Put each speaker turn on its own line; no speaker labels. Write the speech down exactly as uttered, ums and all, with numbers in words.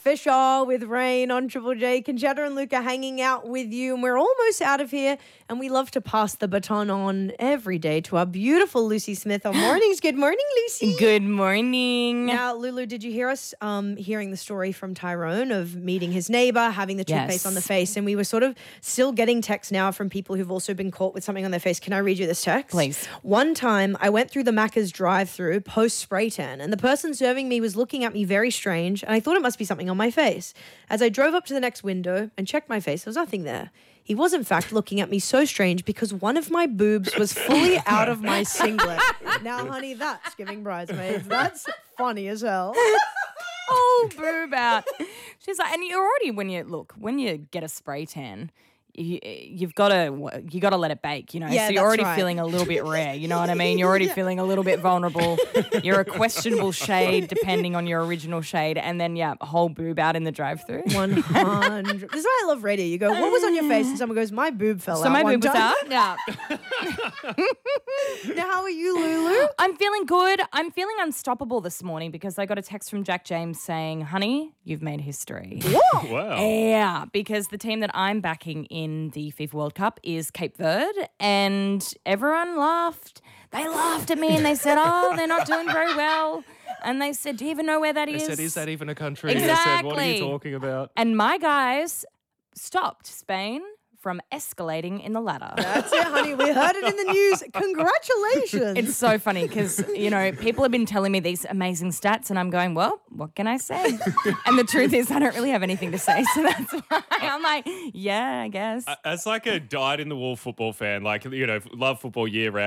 Fisher with Rain on Triple J. Conchetta and Luca hanging out with you. And we're almost out of here. And we love to pass the baton on every day to our beautiful Lucy Smith on mornings. Good morning, Lucy.
Good morning.
Now, Lulu, did you hear us um, hearing the story from Tyrone of meeting his neighbor, having the toothpaste
Yes.
on the face? And we were sort of still getting texts now from people who've also been caught with something on their face. Can I read you this text?
Please.
One time I went through the Macca's drive-through post spray tan and the person serving me was looking at me very strange and I thought it must be something on my face. As I drove up to the next window and checked my face, there was nothing there. He was, in fact, looking at me so strange because one of my boobs was fully out of my singlet. Now, honey, that's giving bridesmaids. That's funny as hell.
Oh, boob out. She's like, and you're already, when you, look, when you get a spray tan, you, you've got to you got to let it bake, you know.
Yeah,
so you're
that's
already
right.
feeling a little bit rare, you know what I mean? You're already
Yeah.
feeling a little bit vulnerable. You're a questionable shade depending on your original shade, and then yeah, a whole boob out in the drive-through.
one hundred. This is why I love radio. You go, what was on your face? And someone goes, my boob fell
So
out
my
one
boob was
time.
out. Yeah.
Now, how are you, Lulu?
I'm feeling good. I'm feeling unstoppable this morning because I got a text from Jack James saying, honey, you've made history.
Wow.
Yeah, because the team that I'm backing in the FIFA World Cup is Cape Verde, and everyone laughed. They laughed at me and they said, oh, they're not doing very well. And they said, do you even know where that
They
is?
said, is that even a country? They said, what are you
Exactly.
talking about?
And my guys stopped Spain from escalating in the ladder.
That's it, honey. We heard it in the news. Congratulations.
It's so funny because, you know, people have been telling me these amazing stats and I'm going, well, what can I say? And the truth is I don't really have anything to say. So that's why I'm like, yeah, I guess.
As like a dyed-in-the-wool football fan, like, you know, love football year round.